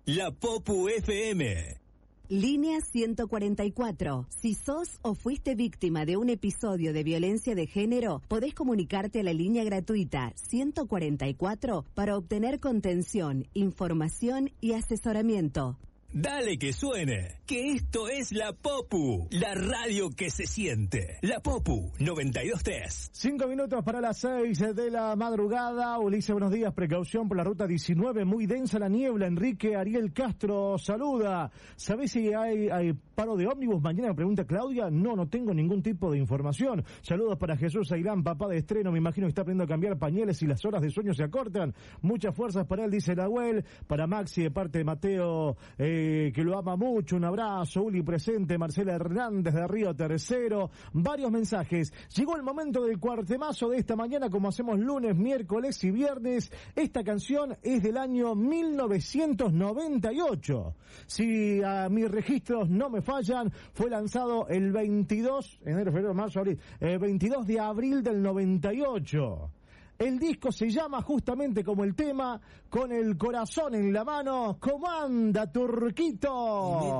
La Popu FM. Línea 144. Si sos o fuiste víctima de un episodio de violencia de género, podés comunicarte a la línea gratuita 144 para obtener contención, información y asesoramiento. Dale que suene, que esto es La Popu, la radio que se siente. La Popu 92.3. 5 minutos para las 6 de la madrugada. Ulises, buenos días. Precaución por la ruta 19, muy densa la niebla. Enrique Ariel Castro saluda. ¿Sabés si hay paro de ómnibus mañana? Pregunta Claudia. No tengo ningún tipo de información. Saludos para Jesús Ailán, papá de estreno. Me imagino que está aprendiendo a cambiar pañales y las horas de sueño se acortan. Muchas fuerzas para él, dice Nahuel. Para Maxi, de parte de Mateo, que lo ama mucho, un abrazo. Uli presente, Marcela Hernández de Río Tercero, varios mensajes. Llegó el momento del cuartemazo de esta mañana, como hacemos lunes, miércoles y viernes. Esta canción es del año 1998. Si a mis registros no me fallan, fue lanzado el 22, enero, febrero, marzo, abril, 22 de abril del 98. El disco se llama justamente como el tema, Con el corazón en la mano. ¿Cómo anda, Turquito?